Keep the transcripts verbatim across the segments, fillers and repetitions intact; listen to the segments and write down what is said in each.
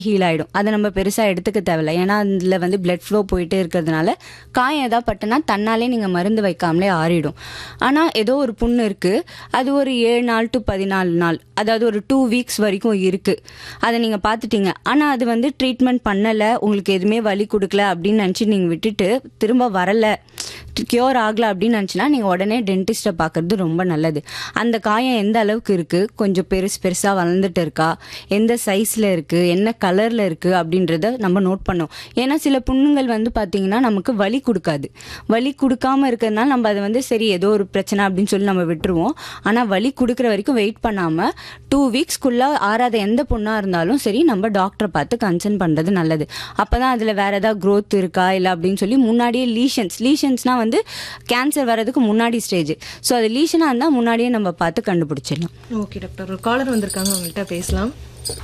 Heel ஆகிடும். அதை நம்ம பெருசாக எடுத்துக்க தேவையில்லை. ஏன்னா அதில் வந்து பிளட் ஃப்ளோ போயிட்டே இருக்கிறதுனால காயம் எதாவது பட்டுனா தன்னாலே நீங்கள் மருந்து வைக்காமலே ஆறிடும். ஆனால் ஏதோ ஒரு புண்ணு இருக்குது, அது ஒரு ஏழு நாள் டு பதினாலு நாள், அதாவது ஒரு டூ வீக்ஸ் வரைக்கும் இருக்குது. அதை நீங்கள் பார்த்துட்டீங்க, ஆனால் அது வந்து ட்ரீட்மெண்ட் பண்ணலை, உங்களுக்கு எதுவுமே வலி கொடுக்கல அப்படின்னு நினச்சி நீங்கள் விட்டுட்டு திரும்ப வரலை, க்யூர் ஆகலை அப்படின்னு நினச்சினா நீங்கள் உடனே டென்டிஸ்ட்டை பார்க்குறது ரொம்ப நல்லது. அந்த காயம் எந்த அளவுக்கு இருக்குது, கொஞ்சம் பெருசு பெருசாக வளர்ந்துட்டு இருக்கா, எந்த சைஸில் இருக்குது, என்ன கலரில் இருக்குது அப்படின்றத நம்ம நோட் பண்ணோம். ஏன்னா சில புண்ணுங்கள் வந்து பார்த்திங்கன்னா நமக்கு வலி கொடுக்காது. வலி கொடுக்காமல் இருக்கிறதுனால நம்ம அதை வந்து சரி ஏதோ ஒரு பிரச்சனை அப்படின்னு சொல்லி நம்ம விட்டுருவோம். ஆனால் வலி கொடுக்குற வரைக்கும் வெயிட் பண்ணாமல் டூ வீக்ஸ்க்குள்ளே ஆறாத எந்த புண்ணாக இருந்தாலும் சரி நம்ம டாக்டரை பார்த்து கன்சர்ன் பண்ணுறது நல்லது. அப்போ தான் அதில் வேறு ஏதாவது க்ரோத் இருக்கா இல்லை அப்படின்னு சொல்லி முன்னாடியே லீஷன்ஸ் லீஷன்ஸ்னால் வந்து கேன்சர் வர்றதுக்கு முன்னாடி ஸ்டேஜ். ஸோ அது லீஷனாக இருந்தால் முன்னாடியே நம்ம பார்த்து கண்டுபிடிச்சிடலாம். ஓகே டாக்டர், ஒரு காலர் வந்திருக்காங்க, அவங்கள்ட்ட பேசலாம்.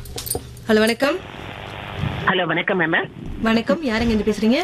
ஹலோ வணக்கம். ஹலோ வணக்கம் மேம். வணக்கம், யாருங்க இருந்து பேசுறீங்க?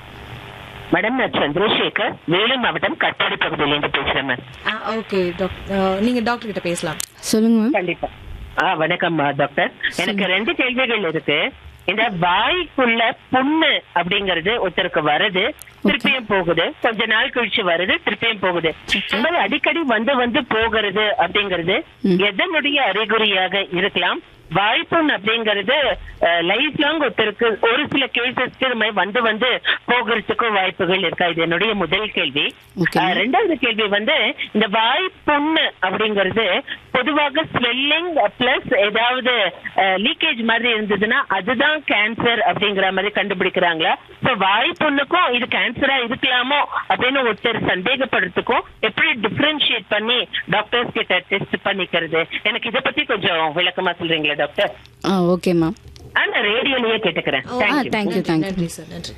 மேடம் நான் சந்திரசேகர், வேலூர் மாவட்டம் கட்டாடி பகுதியிலேருந்து பேசுறேன் மேம். ஓகே டாக்டர், நீங்க டாக்டர் கிட்ட பேசலாம். சொல்லுங்க மேம். கண்டிப்பா. ஆ வணக்கம் டாக்டர். எனக்கு ரெண்டு கேள்விகள் இருக்கு. இந்த வாய்க்குள்ள புண்ணு அப்படிங்கறது ஒருத்தருக்கு வருது, திருப்பியும் போகுது, கொஞ்ச நாள் கழிச்சு வருது, திருப்பியும் போகுது. அடிக்கடி வந்து வந்து போகிறது அப்படிங்கறது எதனுடைய அறிகுறியாக இருக்கலாம்? வாய்ப்புண் அப்படிங்கறது லைஃப் லாங் ஒருத்தருக்கு ஒரு சில கேசஸ்க்கு வந்து வந்து போகிறதுக்கும் வாய்ப்புகள் இருக்கா? இது என்னுடைய முதல் கேள்வி. ரெண்டாவது கேள்வி வந்து இந்த வாய்ப்புண்ணு அப்படிங்கறது பொதுவாக ஸ்வெல்லிங் பிளஸ் ஏதாவது லீக்கேஜ் மாதிரி இருந்ததுன்னா அதுதான் கேன்சர் அப்படிங்கிற மாதிரி கண்டுபிடிக்கிறாங்களா? ஸோ வாய்ப்புண்ணுக்கும் இது கேன்சரா இருக்கலாமோ அப்படின்னு ஒருத்தர் சந்தேகப்படுறதுக்கும் எப்படி டிஃபரன்ஷியேட் பண்ணி டாக்டர்ஸ் கிட்ட டெஸ்ட் பண்ணிக்கிறது? எனக்கு இதை பத்தி கொஞ்சம் விளக்கமா சொல்றீங்களா டாக்டர்? ஆ ஓகே மேம். ஆனா ரேடியோலயே கேட்டுக்கிறேன். Thank you thank you. நன்றி சார், நன்றி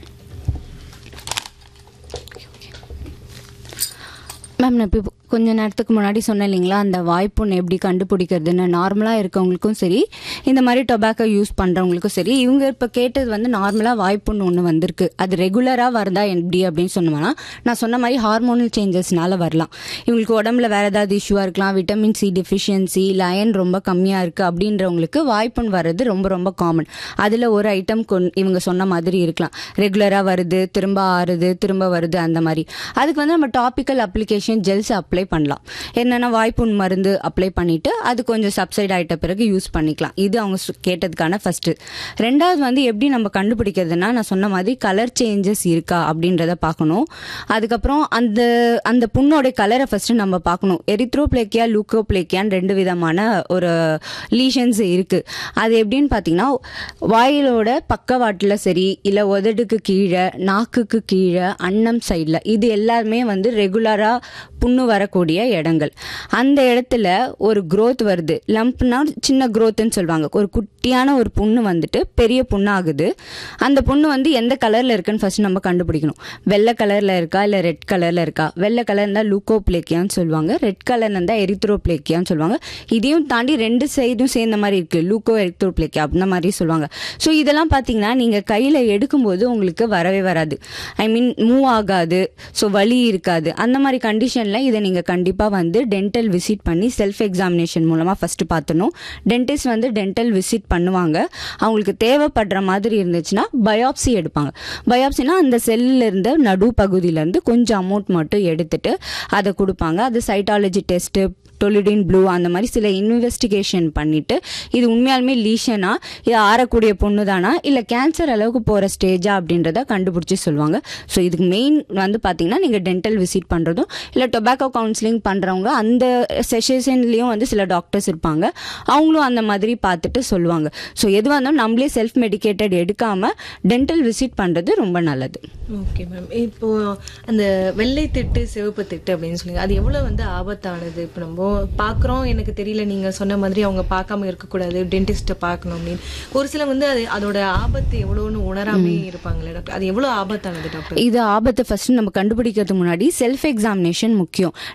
மேம். நான் இப்போ கொஞ்ச நேரத்துக்கு முன்னாடி சொன்னேன் இல்லைங்களா, அந்த வாய்ப்புண்ணு எப்படி கண்டுபிடிக்கிறதுன்னு. நார்மலாக இருக்கவங்களுக்கும் சரி, இந்த மாதிரி டொபாக்கோ யூஸ் பண்ணுறவங்களுக்கும் சரி, இவங்க இப்போ கேட்டது வந்து நார்மலாக வாய்ப்புண்ணு ஒன்று வந்திருக்கு, அது ரெகுலராக வருதா எப்படி அப்படின்னு சொன்னோம்னா, நான் சொன்ன மாதிரி ஹார்மோனல் சேஞ்சஸ்னால வரலாம். இவங்களுக்கு உடம்புல வேறு ஏதாவது இஷ்யூவாக இருக்கலாம், விட்டமின் சி டெஃபிஷியன்சி, அயன் ரொம்ப கம்மியாக இருக்குது அப்படின்றவங்களுக்கு வாய்ப்புண் வர்றது ரொம்ப ரொம்ப காமன். அதில் ஒரு ஐட்டம் கொண் இவங்க சொன்ன மாதிரி இருக்கலாம், ரெகுலராக வருது, திரும்ப ஆறுது, திரும்ப வருது, அந்த மாதிரி. அதுக்கு வந்து நம்ம டாபிக்கல் அப்ளிகேஷன் ஜெல்ஸ் அப்ளை பண்ணலாம். என்னன்னா வாய்ப்புண் மருந்து அப்ளை பண்ணிட்டு அது கொஞ்சம் சப்சைட் ஆயிட்ட பிறகு யூஸ் பண்ணிக்கலாம். இது அவங்க கேட்டதுக்கான ஃபர்ஸ்ட். ரெண்டாவது வந்து எப்படி நம்ம கண்டுபிடிக்கிறதுனா, நான் சொன்ன மாதிரி கலர் சேஞ்சஸ் இருக்கா அப்படின்றத பார்க்கணும். அதுக்கப்புறம் அந்த அந்த புண்ணோட கலரை ஃபர்ஸ்ட் நம்ம பார்க்கணும். எரித்ரோப்ளேக்கியா லூக்கோப்ளேக்கியான்னு ரெண்டு விதமான ஒரு லீஷன்ஸ் இருக்கு. அது எப்படின்னு பார்த்தீங்கன்னா, வாயிலோட பக்கவாட்டில் சரி, இல்லை உதடுக்கு கீழே, நாக்குக்கு கீழே, அன்னம் சைடில், இது எல்லாருமே வந்து ரெகுலரா புண்ணு வரக்கூடிய இடங்கள். அந்த இடத்துல ஒரு growth வருது, லம்ப்னா சின்ன growthன்னு சொல்லுவாங்க, ஒரு குட்டியான ஒரு புண்ணு வந்துட்டு பெரிய புண்ணாகுது. அந்த புண்ணு வந்து எந்த கலர்ல இருக்குன்னு ஃபர்ஸ்ட் நம்ம கண்டுபிடிக்கணும். வெள்ளை கலர்ல இருக்கா இல்லை ரெட் கலர்ல இருக்கா? வெள்ளை கலர் இருந்தால் லூக்கோப்ளேக்கியான்னு சொல்லுவாங்க, ரெட் கலர் இருந்தால் எரித்ரோப்ளேக்கியான்னு சொல்லுவாங்க. இதையும் தாண்டி ரெண்டு சைடும் சேர்ந்த மாதிரி இருக்கு, லூக்கோ எரித்ரோப்ளேக்கியா அப்படின்ற மாதிரி சொல்லுவாங்க. ஸோ இதெல்லாம் பார்த்தீங்கன்னா நீங்கள் கையில் எடுக்கும்போது உங்களுக்கு வரவே வராது, ஐ மீன் மூவ் ஆகாது, ஸோ வலி இருக்காது. அந்த மாதிரி கண்டிஷனில் இதை நீங்கள் கண்டிப்பாக வந்து டென்டல் விசிட் பண்ணி செல்ஃப் எக்ஸாமினேஷன் மூலமாக ஃபஸ்ட்டு பார்த்துணும். டென்டிஸ்ட் வந்து டென்டல் விசிட் பண்ணுவாங்க. அவங்களுக்கு தேவைப்படுற மாதிரி இருந்துச்சுன்னா பயாப்சி எடுப்பாங்க. பயாப்சினா அந்த செல்லில் இருந்த நடு பகுதியிலேருந்து கொஞ்சம் அமௌண்ட் மட்டும் எடுத்துட்டு அதை கொடுப்பாங்க. அது சைட்டாலஜி டெஸ்ட்டு, டொலிடின் ப்ளூ, அந்த மாதிரி சில இன்வெஸ்டிகேஷன் பண்ணிவிட்டு இது உண்மையாலுமே லீஷனா, இது ஆறக்கூடிய பொண்ணு தானா, இல்லை கேன்சர் அளவுக்கு போகிற ஸ்டேஜா அப்படின்றத கண்டுபிடிச்சி சொல்லுவாங்க. ஸோ இதுக்கு மெயின் வந்து பார்த்தீங்கன்னா நீங்கள் டென்டல் விசிட் பண்ணுறதும், இல்லை டொபாக்கோ கவுன்சிலிங் பண்ணுறவங்க அந்த செஷன்லேயும் வந்து சில டாக்டர்ஸ் இருப்பாங்க, அவங்களும் அந்த மாதிரி பார்த்துட்டு சொல்லுவாங்க. ஸோ எதுவாக இருந்தாலும் நம்மளே செல்ஃப் மெடிக்கேட்டட் எடுக்காமல் டென்டல் விசிட் பண்ணுறது ரொம்ப நல்லது. Okay ma'am. இப்போ அந்த வெள்ளை திட்டு சிவப்பு திட்டு அப்படின்னு சொல்லுங்க, அது எவ்வளோ வந்து ஆபத்தானது? இப்போ நம்ம பார்க்குறோம், எனக்கு தெரியல, நீங்கள் சொன்ன மாதிரி அவங்க பார்க்காம இருக்கக்கூடாது, டென்டிஸ்ட்டை பார்க்கணும் அப்படின்னு. ஒரு சில வந்து அது அதோட ஆபத்து எவ்வளோன்னு உணராமே இருப்பாங்களே டாக்டர், அது எவ்வளோ ஆபத்தானது டாக்டர்? இது ஆபத்தை ஃபர்ஸ்ட் நம்ம கண்டுபிடிக்கிறதுக்கு முன்னாடி செல்ஃப் எக்ஸாமினேஷன் முக்கியம்.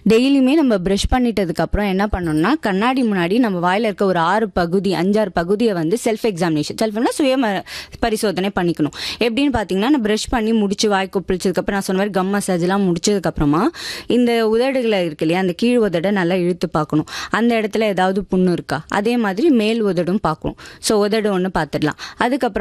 டெய்லியுமே நம்ம ப்ரஷ் பண்ணிட்டதுக்கு அப்புறம் என்ன பண்ணணும்னா கண்ணாடி முன்னாடி நம்ம வாயில இருக்க ஒரு ஆறு பகுதி அஞ்சாறு பகுதியை வந்து செல்ஃப் எக்ஸாமினேஷன் செல்ஃப்னா சுய ம- பரிசோதனை பண்ணிக்கணும். எப்படின்னு பாத்தீங்கன்னா நான் ப்ரஷ் பண்ணி முடிச்சு வாய் கொப்பளிச்சதுக்கு அப்புறம் நான் சொன்ன மாதிரி கம் மசாஜ் எல்லாம் முடிச்சதுக்கு அப்புறமா இந்த உதடுகளை இருக்கு இல்லையா அந்த கீழ் உதடை நல்லா இழுத்து பார்க்கணும். அந்த இடத்துல ஏதாவது புண்ணு இருக்கா, அதே மாதிரி மேல் உதடும் பார்க்கணும். ஸோ உதடு ஒன்று பார்த்துடலாம். அதுக்கப்புறம்